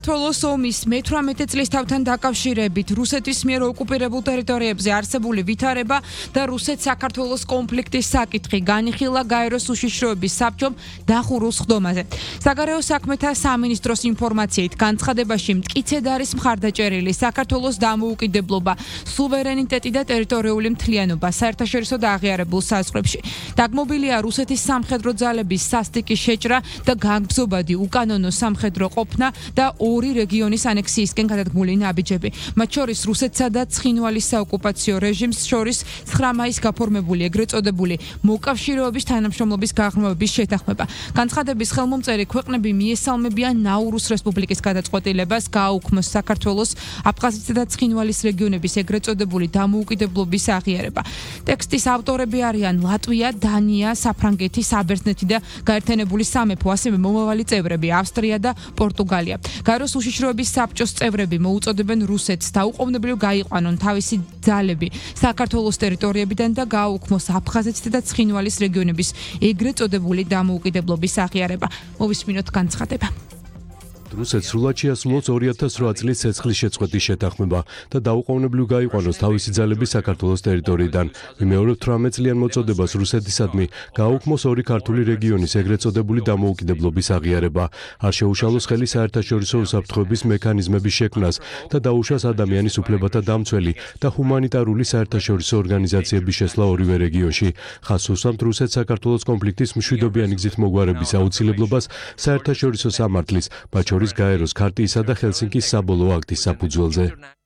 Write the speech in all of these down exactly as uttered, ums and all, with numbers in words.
საქართველოს ომის მეთვრამეტე წლის თავთან დაკავშირებით რუსეთის მიერ ოკუპირებულ ტერიტორიებზე არსებული ვითარება და რუსეთ-საქართველოს კონფლიქტის საკითხი განიხილა გაეროს უშიშროების საბჭომ დახურულ სხდომაზე. საგარეო საქმეთა სამინისტროს ინფორმაციით განცხადებაში მტკიცედ არის მხარდაჭერილი საქართველოს დამოუკიდებლობა, სუვერენიტეტი და ტერიტორიული მთლიანობა საერთაშორისო და აღიარებულ საზღვრებში. დაგმობილია რუსეთის სამხედრო ძალების სასტიკი შეჭრა და გაგბზობადი უკანონო სამხედრო ყოფნა და ორი რეგიონის ანექსიისკენ გადადგმული ნაბიჯები. მათ შორის რუსეთსა და ცხინვალის საოკუპაციო რეჟიმს შორის ცხრა მაისს გაფორმებული ეგრეთ წოდებული მოკავშირეობის თანამშრომლობის გაღრმავების შეთანხმება. განცხადების ხელმომწერი ქვეყნები მიესალმებიან ნაურუს რესპუბლიკის გადაწყვეტილებას გააუქმოს საქართველოს, აფხაზეთისა და ცხინვალის რეგიონების ეგრეთ წოდებული დამოუკიდებლობის აღიარება. ტექსტის ავტორები არიან ლატვია, დანია, საფრანგეთი, საბერძნეთი და გაერთიანებული სამეფო, ასევე მომავალი წევრები ავსტრია და პორტუგალია. გაეროს უშიშროების საბჭოს წევრები მოუწოდებენ რუსეთს დაუყოვნებლივ გაიყვანონ თავისი ძალები საქართველოს ტერიტორიებიდან და გააუქმოს აფხაზეთისა და ცხინვალის რეგიონების ეგრეთ წოდებული დამოუკიდებლობის აღიარება. მოვისმინოთ განცხადება. რუსეთს სრულად შეასრულოს ორი ათას რვა წლის ცეცხლის შეწყვეტის შეთანხმება და დაუყოვნებლივ გაიყვანოს თავისი ძალები საქართველოს ტერიტორიიდან. ვიმეორებთ თვრამეტ წლიან მოწოდებას რუსეთისადმი გააუქმოს ორი ქართული რეგიონის ეგრეთ წოდებული დამოუკიდებლობის აღიარება. არ შეუშალოს ხელი საერთაშორისო უსაფრთხოების მექანიზმების შექმნას და დაუშვას ადამიანის უფლებათა დამცველი და ჰუმანიტარული საერთაშორისო ორგანიზაციების შესვლა ორივე რეგიონში. ხაზს უსვამთ რუსეთს საქართველოს კონფლიქტის მშვიდობიანი გზით მოგვარების აუცილებლობას საერთაშორისო სამართლის ბაჩორის გაეროს ქარტიისა და ჰელსინკის საბოლოო აქტის საფუძველზე.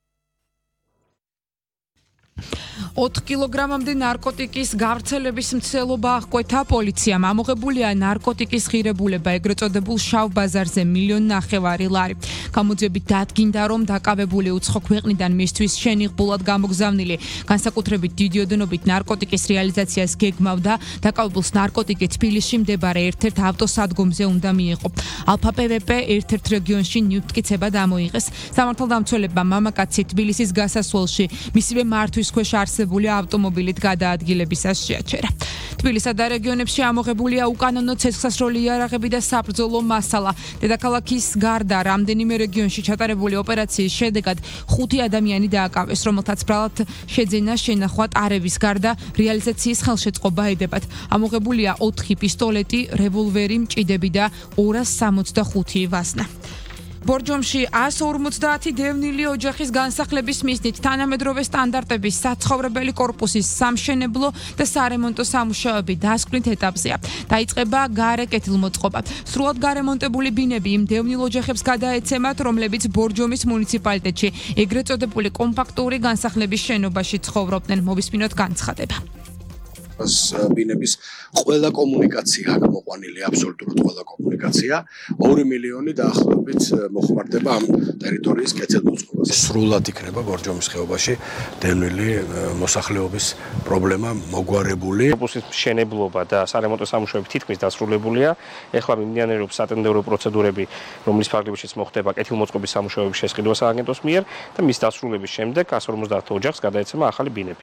ოთხ კილოგრამამდე ნარკოტიკის გავრცელების მცდელობა აღკვეთა პოლიციამ. ამოღებულია ნარკოტიკის ღირებულება ეგრეთ წოდებულ შავ ბაზარზე მილიონ ნახევარი ლარი. გამოძიებით დადგინდა, რომ დაკავებული უცხო ქვეყნიდან მისთვის შენიღბულად გამოგზავნილი განსაკუთრებით დიდი ოდენობით ნარკოტიკის რეალიზაციას გეგმავდა. დაკავებულს ნარკოტიკი თბილისში მდებარე ერთ-ერთ ავტოსადგომზე უნდა მიიღო. ალფა პე ვე პე ერთ-ერთ რეგიონში ნივთმტკიცება დამოიღეს. სამართალდამცველებმა მამაკაცი თბილისის გასასვლელში მისივე მართვის ქვეშ არსებული ავტომობილით გადაადგილებისას შეაჩერა. თბილისსა და რეგიონებში ამოღებულია უკანონო ცეცხლსასროლი იარაღები და საბრძოლო მასალა. დედაქალაქის გარდა რამდენიმე რეგიონში ჩატარებული ოპერაციის შედეგად ხუთი ადამიანი დააკავეს, რომელთაც ბრალად შეძენა შენახვა ტარების გარდა რეალიზაციის ხელშეწყობა ედებათ. ამოღებულია ოთხი პისტოლეტი, რევოლვერი, მჭიდები და ორას სამოცდახუთი ვაზნა. ბორჯომში ას ორმოცდაათი დევნილი ოჯახის განსახლების მიზნით თანამედროვე სტანდარტების საცხოვრებელი კორპუსის სამშენებლო და სარემონტო სამუშაოები დასკვნით ეტაპზეა. დაიწყება გარე კეთილმოწყობა. სრულად გარემონტებული ბინები იმ დევნილ ოჯახებს გადაეცემათ, რომლებიც ბორჯომის მუნიციპალიტეტში ეგრეთ წოდებული კომპაქტური განსახლების შენობაში ცხოვრობდნენ. მოვისმინოთ განცხადება. ბინების ყველა კომუნიკაცია გამოყვანილი, აბსოლუტურად ყველა კომუნიკაცია, ორი მილიონი დაახლოებით მოხმარდება ამ ტერიტორიის კეთილმოწყობას. სრულად იქნება ბორჯომის ხეობაში დევნილი მოსახლეობის პრობლემა მოგვარებული. კორპუსის მშენებლობა და სარემონტო სამუშაოები თითქმის დასრულებულია. ეხლა მიმდინარეობს სატენდერო პროცედურები, რომლის ფარგლებშიც მოხდება კეთილმოწყობის სამუშაოების შესყიდვა სააგენტოს მიერ და მის დასრულების შემდეგ ას ორმოცდაათ ოჯახს გადაეცემა ახალი ბინები.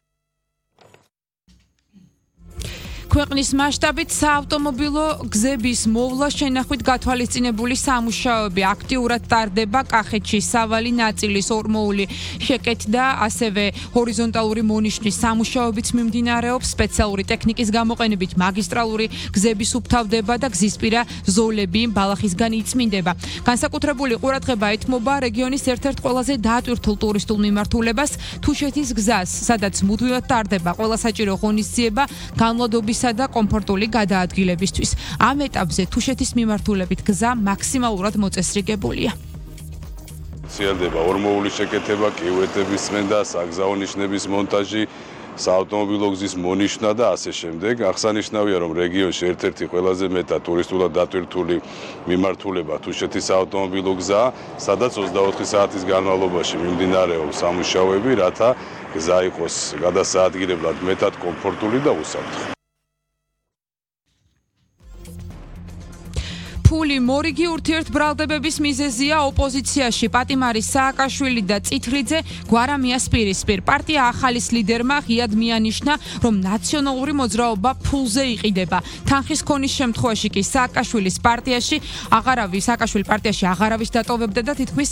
ქვეყნის მასშტაბით საავტომობილო გზების მოვლა შენახვით გათვალისწინებული სამუშაოები აქტიურად ტარდება კახეთში სავალი ნაწილის ორმოული შეკეთდა, ასევე ჰორიზონტალური მონიშნის სამუშაოებიც მიმდინარეობს. სპეციალური ტექნიკის გამოყენებით მაგისტრალური გზების უფთავდება და გზისპირა ზოლები ბალახისგან იწმინდება. განსაკუთრებული ყურადღება ეთმობა რეგიონის ერთ-ერთ ყველაზე დატვირთულ ტურისტულ მიმართულებას თუშეთის გზას, სადაც მუდმივად ტარდება ყველა საჭირო ღონისძიება განლადობის და კომფორტული გადაადგილებისთვის. ამ ეტაპზე თუშეთის მიმართულებით გზა მაქსიმალურად მოწესრიგებულია. ხსიარდება ორმოული შეკეთება, კიუეტების წმენდა, საგზაო ნიშნების მონტაჟი, საავტომობილო გზის მონიშნა და ასე შემდეგ. აღსანიშნავია, რომ რეგიონში ერთ-ერთი ყველაზე მეტად ტურისტულად დატვირთული მიმართულება თუშეთის საავტომობილო გზაა, სადაც ოცდაოთხი საათის განმავლობაში მიმდინარეობს სამუშაოები, რათა გზა იყოს გადასაადგილებლად მეტად კომფორტული და უსაფრთხო. ფული მორიგი ურთიერთბრალდებების მიზეზია ოპოზიციაში პატიმარი სააკაშვილი და წითლიძე გვარამიას პირისპირ. პარტია ახალის ლიდერმა ღიად მიანიშნა, რომ ნაციონალური მოძრაობა ფულზე იყიდება. თანხის ქონის შემთხვევაში კი სააკაშვილის პარტიაში აღარავის სააკაშვილი პარტიაში აღარავის დატოვებდა და თითქმის